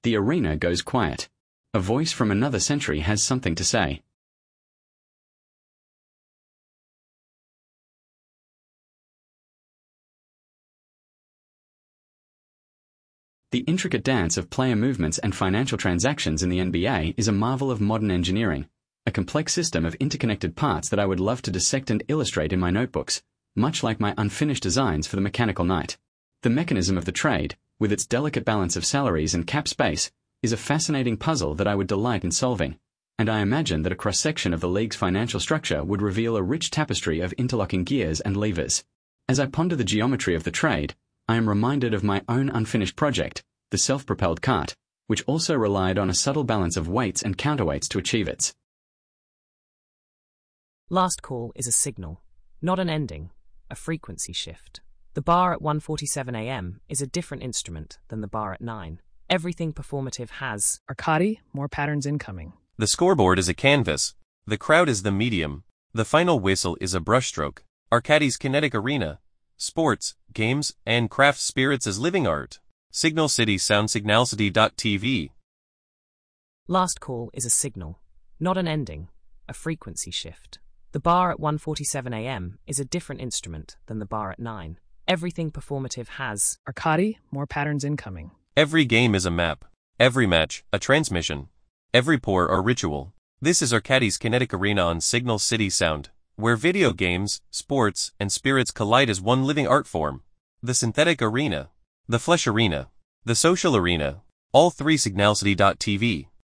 The arena goes quiet. A voice from another century has something to say. The intricate dance of player movements and financial transactions in the NBA is a marvel of modern engineering, a complex system of interconnected parts that I would love to dissect and illustrate in my notebooks, much like my unfinished designs for the Mechanical Knight. The mechanism of the trade, with its delicate balance of salaries and cap space, is a fascinating puzzle that I would delight in solving, and I imagine that a cross-section of the league's financial structure would reveal a rich tapestry of interlocking gears and levers. As I ponder the geometry of the trade, I am reminded of my own unfinished project, the self-propelled cart, which also relied on a subtle balance of weights and counterweights to achieve its. Last call is a signal, not an ending, a frequency shift. The bar at 1:47 a.m. is a different instrument than the bar at 9. Everything performative has Arcadi, more patterns incoming. The scoreboard is a canvas. The crowd is the medium. The final whistle is a brushstroke. Arcadi's kinetic arena. Sports, games, and craft spirits as living art. Signal City Sound Signalcity.tv. Last call is a signal, not an ending, a frequency shift. The bar at 1:47 a.m. is a different instrument than the bar at 9. Everything performative has Arcadi, more patterns incoming. Every game is a map. Every match, a transmission. Every pour, a ritual. This is Arcadi's kinetic arena on Signal City Sound, where video games, sports, and spirits collide as one living art form. The synthetic arena. The flesh arena. The social arena. All three Signalcity.tv.